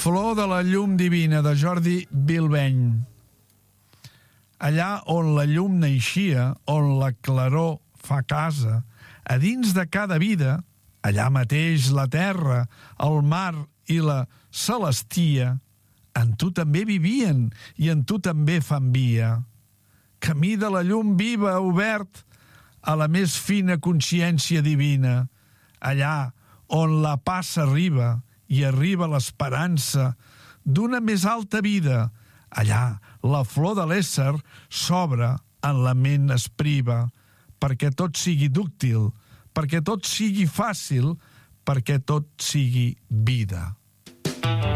Flor de la llum divina, de Jordi Bilbeny. Allà on la llum naixia, on la claror fa casa, a dins de cada vida, allà mateix la terra, el mar i la celestia, en tu també vivien i en tu també fan via. Camí de la llum viva obert a la més fina consciència divina, allà on la paz arriba i arriba l'esperança d'una més alta vida, allà la flor de l'ésser s'obre en la ment espriva, perquè tot sigui dúctil, perquè tot sigui fàcil, perquè tot sigui vida.